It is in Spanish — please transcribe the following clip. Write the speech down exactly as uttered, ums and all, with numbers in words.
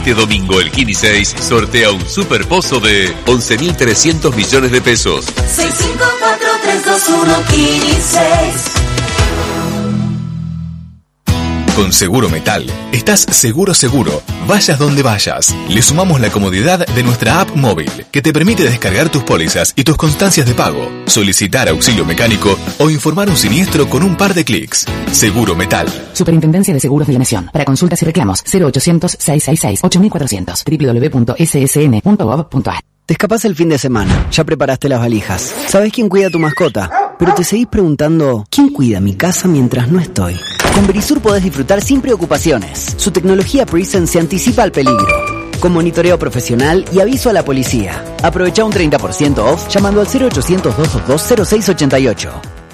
Este domingo el Kini seis sortea un superpozo de once mil trescientos millones de pesos. seis cinco cuatro tres dos uno Kini seis. Con Seguro Metal, estás seguro seguro, vayas donde vayas. Le sumamos la comodidad de nuestra app móvil, que te permite descargar tus pólizas y tus constancias de pago, solicitar auxilio mecánico o informar un siniestro con un par de clics. Seguro Metal. Superintendencia de Seguros de la Nación. Para consultas y reclamos, cero ochocientos, seiscientos sesenta y seis, ocho mil cuatrocientos, doble u doble u doble u punto ese ese ene punto gov punto a r. Te escapás el fin de semana, ya preparaste las valijas. ¿Sabés quién cuida a tu mascota? Pero te seguís preguntando, ¿quién cuida mi casa mientras no estoy? Con Verisur podés disfrutar sin preocupaciones. Su tecnología Presence se anticipa al peligro, con monitoreo profesional y aviso a la policía. Aprovecha un treinta por ciento off llamando al cero ochocientos, doscientos veintidós, cero seis ochenta y ocho.